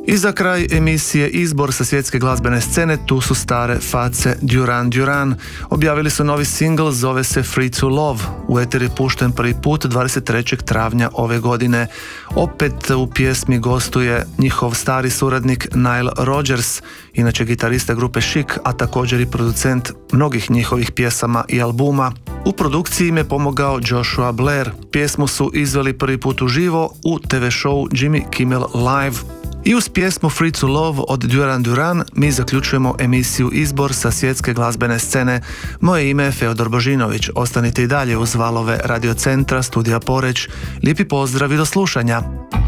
I za kraj emisije Izbor sa svjetske glazbene scene, tu su stare face Duran Duran. Objavili su novi singl, zove se Free to Love. U eter je pušten prvi put 23. travnja ove godine. Opet u pjesmi gostuje njihov stari suradnik Nile Rodgers, inače gitarista grupe Chic, a također i producent mnogih njihovih pjesama i albuma. U produkciji im je pomogao Joshua Blair. Pjesmu su izveli prvi put uživo u TV show Jimmy Kimmel Live. I uz pjesmu Free to Love od Duran Duran mi zaključujemo emisiju Izbor sa svjetske glazbene scene. Moje ime je Feodor Božinović. Ostanite i dalje uz valove Radio Centra, Studija Poreč. Lijepi pozdrav i do slušanja.